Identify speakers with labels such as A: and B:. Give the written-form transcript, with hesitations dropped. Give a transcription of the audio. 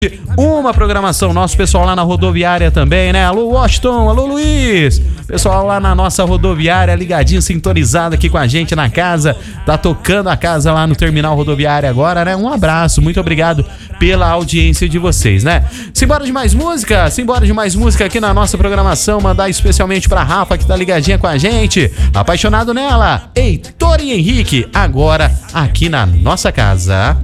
A: uma programação. Nosso pessoal lá na rodoviária também, né? Alô, Washington, alô, Luiz. Pessoal lá na nossa rodoviária, ligadinho, sintonizado aqui com a gente na casa. Tá tocando a casa lá no terminal rodoviário agora, né? Um abraço, muito obrigado pela audiência de vocês, né? Simbora de mais música? Simbora de mais música aqui na nossa programação. Mandar especialmente pra Rafa, que tá ligadinha com a gente. Apaixonado nela, Heitor e Henrique, agora aqui na nossa casa.